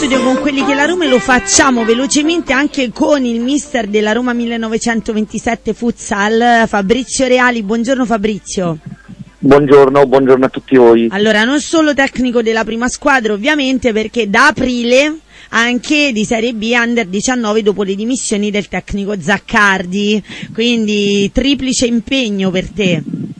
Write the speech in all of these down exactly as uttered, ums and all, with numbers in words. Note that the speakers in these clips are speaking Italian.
studio con quelli che la Roma e lo facciamo velocemente anche con il mister della Roma millenovecentoventisette Futsal, Fabrizio Reali. Buongiorno Fabrizio. Buongiorno, buongiorno a tutti voi. Allora, non solo tecnico della prima squadra ovviamente, perché da aprile anche di Serie B Under diciannove dopo le dimissioni del tecnico Zaccardi, quindi triplice impegno per te.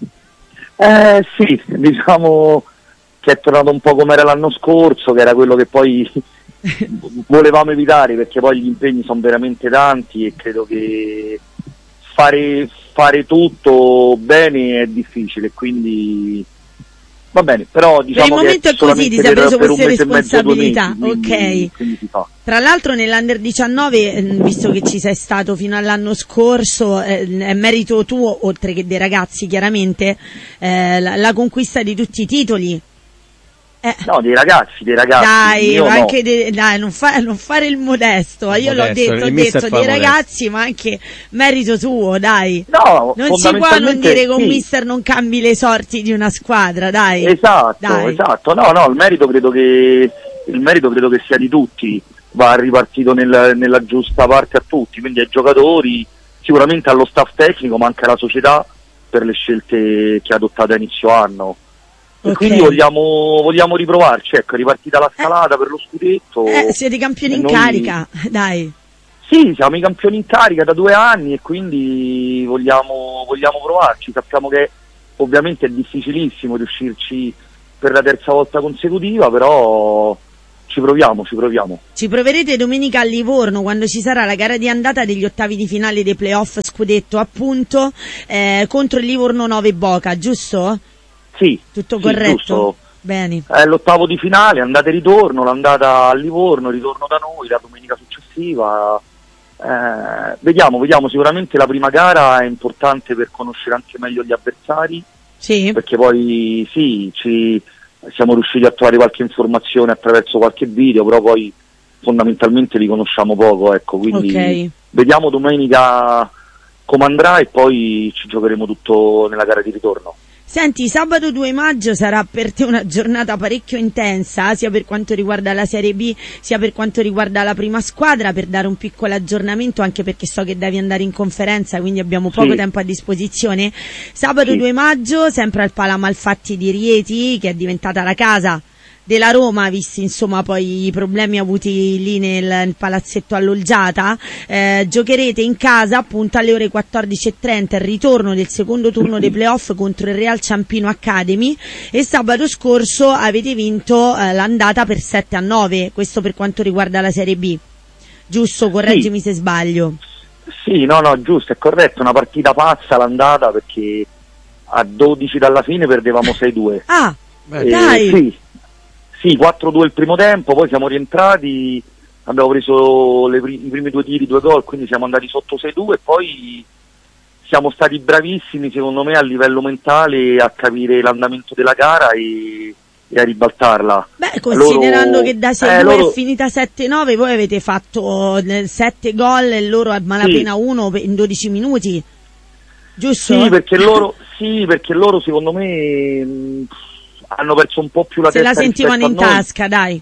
Eh sì, diciamo che è tornato un po' come era l'anno scorso, che era quello che poi volevamo evitare, perché poi gli impegni sono veramente tanti e credo che fare, fare tutto bene è difficile, quindi va bene, però diciamo per il momento che è così, ti sei preso per queste un mese responsabilità, e mezzo, due mesi, quindi, ok. quindi si fa. Tra l'altro nell'Under diciannove, visto che ci sei stato fino all'anno scorso, eh, è merito tuo, oltre che dei ragazzi chiaramente, eh, la, la conquista di tutti i titoli. Eh. No, dei ragazzi, dei ragazzi. Dai, io anche no. de, dai non, fa, non fare il modesto, io modesto, l'ho detto, ho detto dei ragazzi, ma anche merito tuo, dai. No, non si può non dire che un sì. mister non cambi le sorti di una squadra, dai. Esatto, dai. esatto. No, no, il merito credo che il merito credo che sia di tutti, va ripartito nel, nella giusta parte a tutti, quindi ai giocatori, sicuramente allo staff tecnico, ma anche alla società per le scelte che ha adottato a inizio anno. E okay. Quindi vogliamo, vogliamo riprovarci, ecco, è ripartita la scalata eh, per lo scudetto. Eh, siete campioni in noi... carica, dai. Sì, siamo i campioni in carica da due anni e quindi vogliamo, vogliamo provarci. Sappiamo che ovviamente è difficilissimo riuscirci per la terza volta consecutiva, però ci proviamo, ci proviamo. Ci proverete domenica a Livorno, quando ci sarà la gara di andata degli ottavi di finale dei playoff scudetto, appunto, eh, contro il Livorno nove Boca, giusto? Sì, tutto sì, corretto? Giusto. Bene. È l'ottavo di finale, andata e ritorno, l'andata a Livorno, ritorno da noi, la domenica successiva. Eh, vediamo, vediamo, sicuramente la prima gara è importante per conoscere anche meglio gli avversari. Sì. Perché poi sì, ci siamo riusciti a trovare qualche informazione attraverso qualche video, però poi fondamentalmente li conosciamo poco, ecco, quindi okay. Vediamo domenica come andrà e poi ci giocheremo tutto nella gara di ritorno. Senti, sabato due maggio sarà per te una giornata parecchio intensa, sia per quanto riguarda la Serie B, sia per quanto riguarda la prima squadra, per dare un piccolo aggiornamento, anche perché so che devi andare in conferenza, quindi abbiamo poco sì. tempo a disposizione. Sabato sì. due maggio, sempre al Pala Malfatti di Rieti, che è diventata la casa della Roma, visti insomma poi i problemi avuti lì nel, nel palazzetto all'Olgiata, eh, giocherete in casa appunto alle ore quattordici e trenta il ritorno del secondo turno dei playoff contro il Real Ciampino Academy, e sabato scorso avete vinto eh, l'andata per sette a nove, questo per quanto riguarda la Serie B, giusto? Correggimi sì. se sbaglio. Sì, no, no, giusto, è corretto, una partita pazza l'andata, perché a dodici dalla fine perdevamo sei due. Ah, eh, dai! Sì. Sì, quattro due il primo tempo, poi siamo rientrati, abbiamo preso le prim- i primi due tiri, due gol, quindi siamo andati sotto sei due e poi siamo stati bravissimi secondo me a livello mentale a capire l'andamento della gara e, e a ribaltarla. Beh, considerando loro, che da sei due eh, loro... è finita sette nove, voi avete fatto sette gol e loro a malapena sì. uno in dodici minuti, giusto? Sì, perché loro, sì, perché loro secondo me... Mh, hanno perso un po' più la se testa. Se la sentivano in tasca, dai.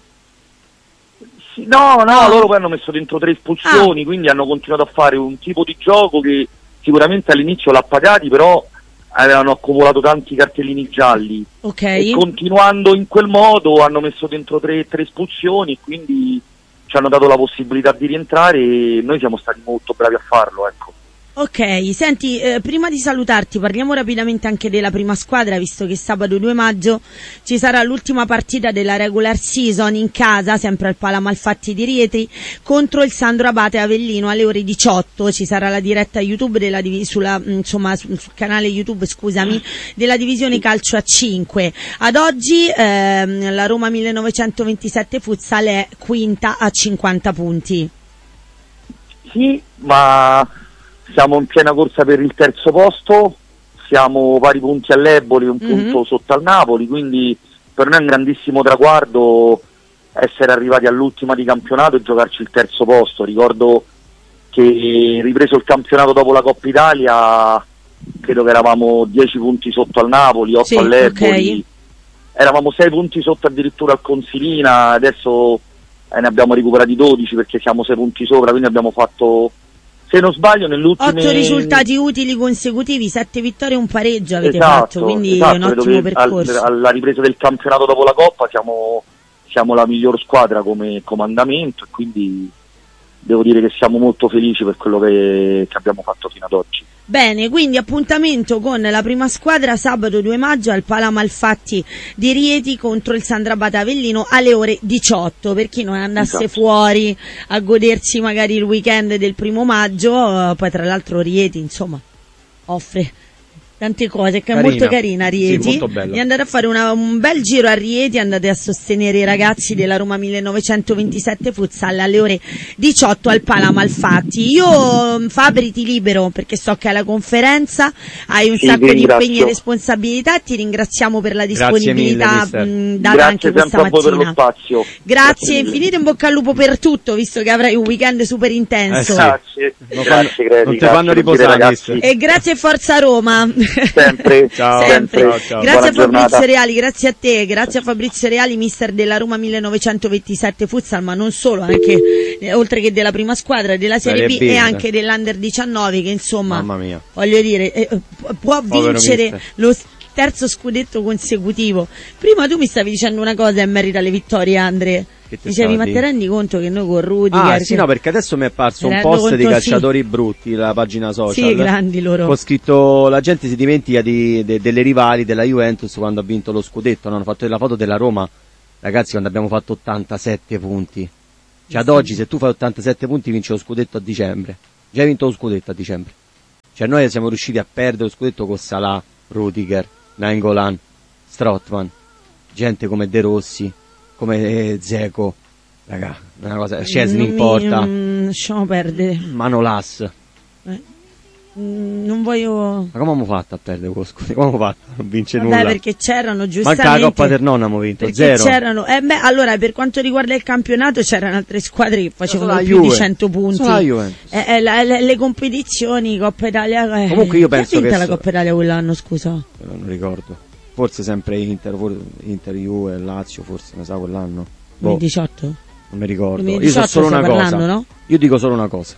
Sì, no, no, loro poi hanno messo dentro tre espulsioni, ah. quindi hanno continuato a fare un tipo di gioco che sicuramente all'inizio l'ha pagati, però avevano accumulato tanti cartellini gialli. Ok. E continuando in quel modo hanno messo dentro tre, tre espulsioni, quindi ci hanno dato la possibilità di rientrare e noi siamo stati molto bravi a farlo, ecco. Ok, senti, eh, prima di salutarti parliamo rapidamente anche della prima squadra, visto che sabato due maggio ci sarà l'ultima partita della regular season in casa, sempre al Pala Malfatti di Rieti, contro il Sandro Abate Avellino alle ore diciotto. Ci sarà la diretta YouTube della div- sulla, insomma, sul canale YouTube, scusami, della divisione calcio a cinque. Ad oggi ehm, la Roma millenovecentoventisette Futsal è quinta a cinquanta punti. Sì, ma siamo in piena corsa per il terzo posto, siamo pari punti all'Eboli, un mm-hmm. punto sotto al Napoli, quindi per noi è un grandissimo traguardo essere arrivati all'ultima di campionato e giocarci il terzo posto. Ricordo che ripreso il campionato dopo la Coppa Italia, credo che eravamo dieci punti sotto al Napoli, otto sì, all'Eboli, okay. eravamo sei punti sotto addirittura al Consilina, adesso e ne abbiamo recuperati dodici perché siamo sei punti sopra, quindi abbiamo fatto, se non sbaglio, nell'ultimo otto risultati utili consecutivi, sette vittorie e un pareggio avete esatto, fatto, quindi esatto, è un ottimo percorso. Al, alla ripresa del campionato dopo la Coppa siamo, siamo la miglior squadra come comandamento, e quindi devo dire che siamo molto felici per quello che, che abbiamo fatto fino ad oggi. Bene, quindi appuntamento con la prima squadra sabato due maggio al Pala Malfatti di Rieti contro il Sandrabate Avellino alle ore diciotto, per chi non andasse esatto. fuori a godersi magari il weekend del primo maggio. Poi tra l'altro Rieti insomma offre tante cose, che è carina. Molto carina Rieti, sì, molto e andate a fare una, un bel giro a Rieti, andate a sostenere i ragazzi della Roma millenovecentoventisette Futsal alle ore diciotto al Pala Malfatti. Io Fabri ti libero perché so che hai la conferenza, hai un sì, sacco di impegni e responsabilità, ti ringraziamo per la disponibilità mh, data Grazie anche questa mattina. Per lo spazio. Grazie, Grazie infinito, in bocca al lupo per tutto, visto che avrai un weekend super intenso. Eh, sì. Grazie, non grazie, fanno, non ti fanno riposare, e grazie Forza Roma. Sempre, ciao, sempre. Ciao, ciao. Grazie Buona a Fabrizio giornata. Reali, grazie a te, grazie a Fabrizio Reali, mister della Roma millenovecentoventisette Futsal, ma non solo, anche eh, oltre che della prima squadra della Serie B, B e anche dell'Under diciannove, che insomma, mamma mia, voglio dire, eh, può Povero vincere mister. lo terzo scudetto consecutivo. Prima tu mi stavi dicendo una cosa in merito alle vittorie, Andre. Dicevi, ma ti rendi conto che noi con Rudiger... Ah sì, no, perché adesso mi è apparso un post conto, di calciatori sì. brutti, la pagina social. Sì, grandi loro. Ho scritto, la gente si dimentica di, de, delle rivali della Juventus quando ha vinto lo scudetto, no? Hanno fatto la foto della Roma, ragazzi, quando abbiamo fatto ottantasette punti. Cioè ad oggi se tu fai ottantasette punti vinci lo scudetto a dicembre. Già hai vinto lo scudetto a dicembre. Cioè noi siamo riusciti a perdere lo scudetto con Salah, Rudiger, Nainggolan, Strootman, gente come De Rossi, come eh, Dzeko, raga, una cosa, Szczesny in porta, mm, lasciamo perdere, Manolas, eh, mm, non voglio, ma come abbiamo fatto a perdere quello scudetto? Come abbiamo fatto? Non vince vabbè, nulla, perché c'erano giustamente, manca la Coppa del Nonno abbiamo vinto, perché zero, c'erano, eh beh, allora per quanto riguarda il campionato c'erano altre squadre che facevano più Juve. di cento punti, Solo la Juventus. eh, eh, la, le, le competizioni, Coppa Italia, eh, Comunque io penso chi ha vinto che la so- Coppa Italia quell'anno, scusa? non ricordo, forse sempre Inter, forse Inter, Juve, Lazio, forse, ne sa quell'anno, boh, duemiladiciotto? non mi ricordo, io so duemiladiciotto solo una stai cosa, parlando, no? io dico solo una cosa,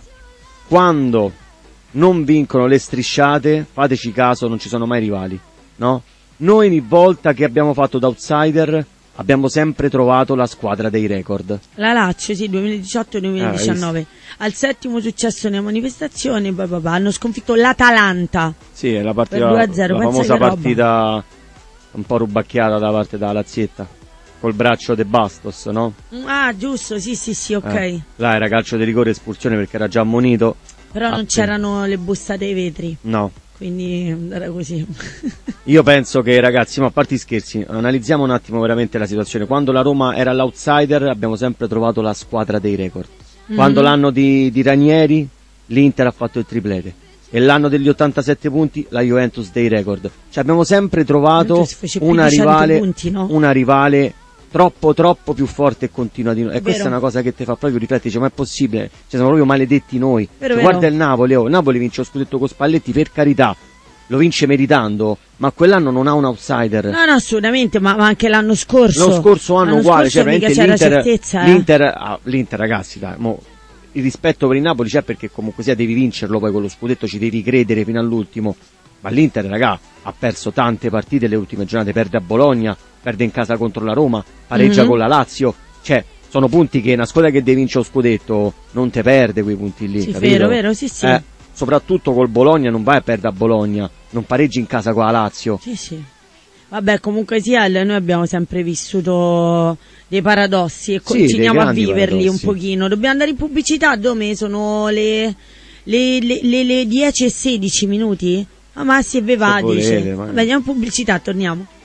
quando non vincono le strisciate, fateci caso, non ci sono mai rivali, no? Noi ogni volta che abbiamo fatto da outsider abbiamo sempre trovato la squadra dei record. La Lazio, sì, duemiladiciotto duemiladiciannove. Ah, Al settimo successo nella manifestazione, bah, bah, bah, hanno sconfitto l'Atalanta. Sì, è la partita, Per due a zero, la pensa famosa che roba. partita un po' rubacchiata da parte da Lazietta, col braccio de Bastos, no? Ah, giusto, sì, sì, sì, ok. Eh, là era calcio di rigore, espulsione perché era già ammonito. Però non Ah, c'erano le bustate ai vetri, No. quindi era così. Io penso che, ragazzi, ma a parte i scherzi, analizziamo un attimo veramente la situazione. Quando la Roma era l'outsider abbiamo sempre trovato la squadra dei record. Quando Mhm. l'anno di, di Ranieri l'Inter ha fatto il triplete. E l'anno degli ottantasette punti la Juventus dei record. Cioè abbiamo sempre trovato Juventus fece più una di cento rivale, punti, no? una rivale troppo troppo più forte e continua di noi. E Vero. questa è una cosa che ti fa proprio riflettere, dice, ma è possibile? Cioè siamo proprio maledetti noi. Vero, Cioè, vero. guarda il Napoli, oh, il Napoli vince lo scudetto con Spalletti, per carità, lo vince meritando, ma quell'anno non ha un outsider. No, no, assolutamente, ma, ma anche l'anno scorso. Lo scorso anno L'anno uguale, scorso cioè mica veramente c'era l'Inter, certezza, eh. l'Inter, ah, l'Inter ragazzi, dai, mo, il rispetto per il Napoli c'è perché comunque sia devi vincerlo, poi con lo scudetto ci devi credere fino all'ultimo, ma l'Inter, raga, ha perso tante partite le ultime giornate, perde a Bologna, perde in casa contro la Roma, pareggia Mhm. con la Lazio, cioè sono punti che una squadra che deve vincere lo scudetto non te perde quei punti lì, Sì, capito? vero, vero, sì, sì. Eh, soprattutto col Bologna non vai a perdere a Bologna, non pareggi in casa con la Lazio. Sì, sì. Vabbè, comunque sia, noi abbiamo sempre vissuto dei paradossi e Sì, dei continuiamo a grandi viverli paradossi. un pochino. Dobbiamo andare in pubblicità, Dome, sono le, le, le, le, le dieci e sedici minuti? Ah, ma si è Se dice. volete, ma- Vabbè, andiamo in pubblicità, torniamo.